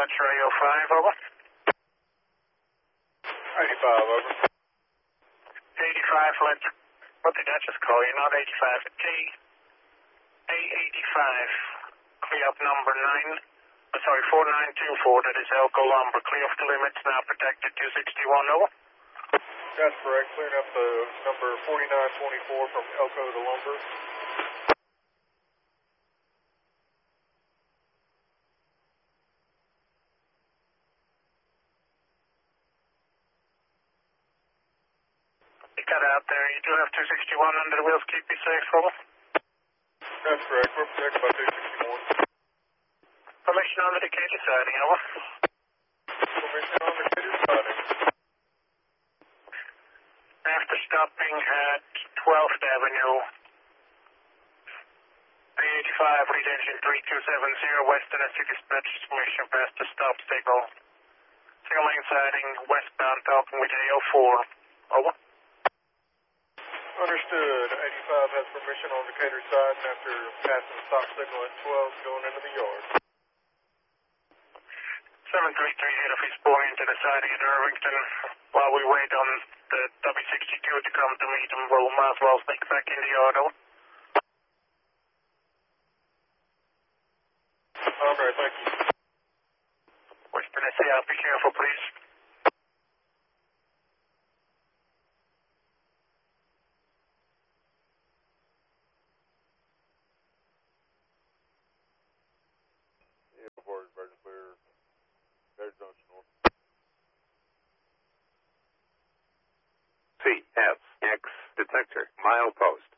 Roger, AO5, over. 85, over. 85, what did I just call you? Not 85, A85, clear up number 4924, that is Elko Lumber. Clear off the limits, now protected 261, over. That's correct, clearing up the number 4924 from Elko to Lumber. You got out there, you do have 261 under the wheels, keep me safe, over. That's correct, we're protected by 261. Permission on the Decatur siding, over. Permission on the Decatur siding. After stopping at 12th Avenue, A85, lead engine 3270, western SC dispatch information past the stop signal. Single lane siding, westbound, talking with AO4, over. Understood. 85 has permission on Decatur side after passing the stop signal at 12, going into the yard. 733 head of his pulling into the siding at Irvington. While we wait on the W62 to come to meet him, we'll might as well sneak back in the yard, over. Alright, thank you. Western SCI, be careful, please. CFX detector, milepost.